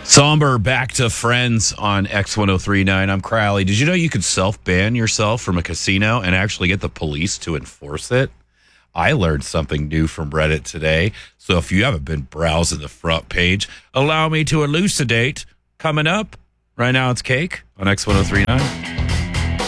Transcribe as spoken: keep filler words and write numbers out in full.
Somber back to Friends on X ten thirty-nine. I'm Crowley. Did you know you could self-ban yourself from a casino and actually get the police to enforce it? I learned something new from Reddit today. So if you haven't been browsing the front page, allow me to elucidate. Coming up, right now it's Cake on X ten thirty-nine.